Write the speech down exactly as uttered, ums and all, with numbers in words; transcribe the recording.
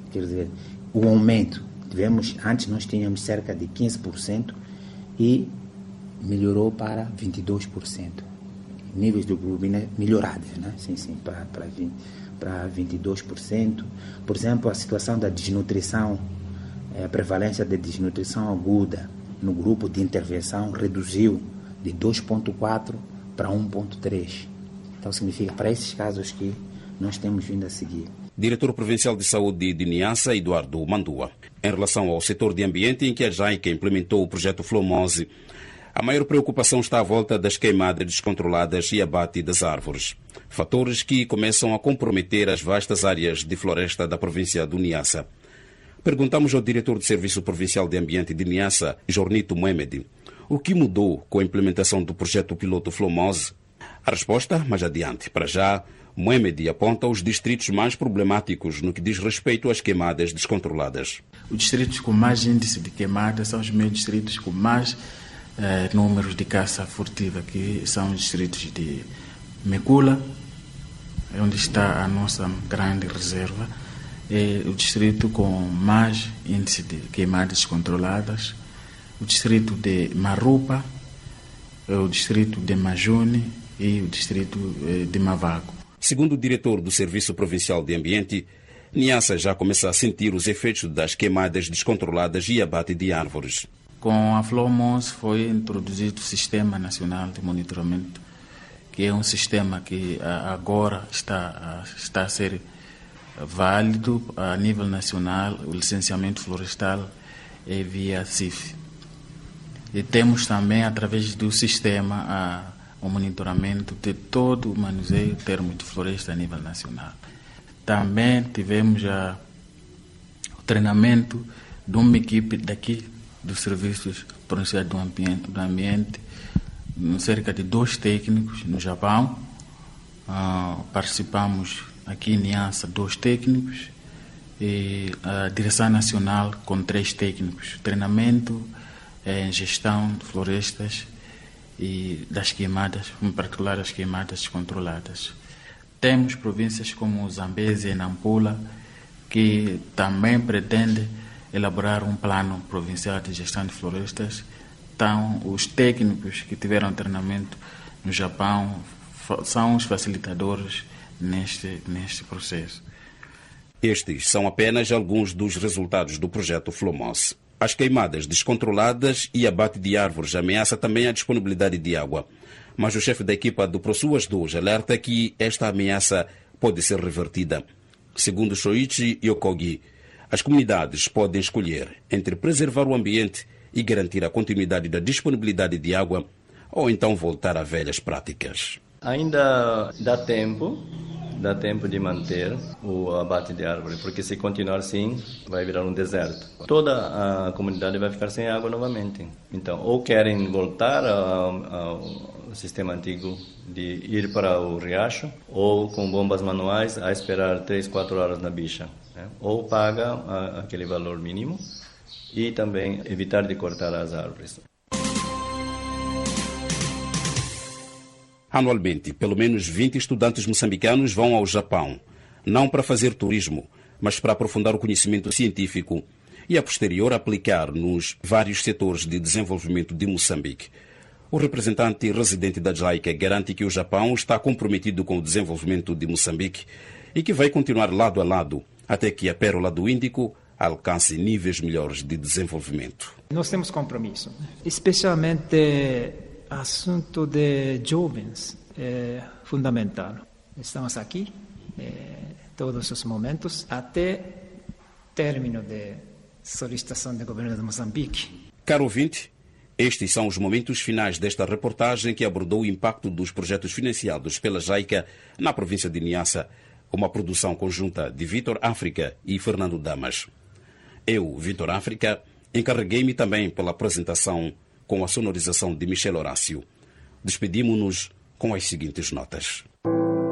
Quer dizer, o aumento, tivemos, antes nós tínhamos cerca de quinze por cento e melhorou para vinte e dois por cento. Níveis de globina melhorados, né? Sim, sim, para, para, para vinte e dois por cento. Por exemplo, a situação da desnutrição, a prevalência de desnutrição aguda no grupo de intervenção reduziu de dois vírgula quatro para um vírgula três. Então significa, para esses casos que nós temos vindo a seguir. Diretor Provincial de Saúde de Niassa, Eduardo Mandua. Em relação ao setor de ambiente em que a JAICA implementou o projeto Flomose, a maior preocupação está à volta das queimadas descontroladas e abate das árvores. Fatores que começam a comprometer as vastas áreas de floresta da província do Niassa. Perguntamos ao diretor do Serviço Provincial de Ambiente de Niassa, Jornito Mohamed, o que mudou com a implementação do projeto piloto Flomose. A resposta, mais adiante. Para já, Mohamed aponta os distritos mais problemáticos no que diz respeito às queimadas descontroladas. Os distritos com mais índice de queimadas são os meus distritos com mais eh, números de caça furtiva, que são os distritos de Mekula, onde está a nossa grande reserva, é o distrito com mais índice de queimadas descontroladas, o distrito de Marupa, o distrito de Majune e o distrito de Mavago. Segundo o diretor do Serviço Provincial de Ambiente, Niassa já começa a sentir os efeitos das queimadas descontroladas e abate de árvores. Com a Flomose foi introduzido o Sistema Nacional de Monitoramento, que é um sistema que agora está, está a ser válido a nível nacional. O licenciamento florestal é via C I F. E temos também, através do sistema, a, o monitoramento de todo o manuseio de termos de floresta a nível nacional. Também tivemos a, o treinamento de uma equipe daqui, dos Serviços Provinciais do Ambiente, do ambiente cerca de dois técnicos no Japão. Uh, participamos aqui em Niassa, dois técnicos, e a Direção Nacional com três técnicos. Treinamento em gestão de florestas e das queimadas, em particular as queimadas descontroladas. Temos províncias como Zambésia e Nampula, que também pretende elaborar um plano provincial de gestão de florestas. Então, os técnicos que tiveram treinamento no Japão são os facilitadores neste, neste processo. Estes são apenas alguns dos resultados do projeto Flomose. As queimadas descontroladas e abate de árvores ameaçam também a disponibilidade de água. Mas o chefe da equipa do Prosuas dois alerta que esta ameaça pode ser revertida. Segundo Shoichi Yokogi, as comunidades podem escolher entre preservar o ambiente e garantir a continuidade da disponibilidade de água, ou então voltar a velhas práticas. Ainda dá tempo, dá tempo de manter o abate de árvore, porque se continuar assim, vai virar um deserto. Toda a comunidade vai ficar sem água novamente. Então, ou querem voltar ao, ao sistema antigo de ir para o riacho, ou com bombas manuais a esperar três, quatro horas na bicha, né? Ou paga a, aquele valor mínimo e também evitar de cortar as árvores. Anualmente, pelo menos vinte estudantes moçambicanos vão ao Japão, não para fazer turismo, mas para aprofundar o conhecimento científico e, a posterior, aplicar nos vários setores de desenvolvimento de Moçambique. O representante residente da JAICA garante que o Japão está comprometido com o desenvolvimento de Moçambique e que vai continuar lado a lado até que a pérola do Índico alcance níveis melhores de desenvolvimento. Nós temos compromisso, especialmente assunto de jovens é fundamental. Estamos aqui é, todos os momentos até término de solicitação do governo de Moçambique. Caro ouvinte, estes são os momentos finais desta reportagem que abordou o impacto dos projetos financiados pela JAICA na província de Niassa, uma produção conjunta de Vitor África e Fernando Damas. Eu, Vitor África, encarreguei-me também pela apresentação com a sonorização de Michel Horácio. Despedimos-nos com as seguintes notas.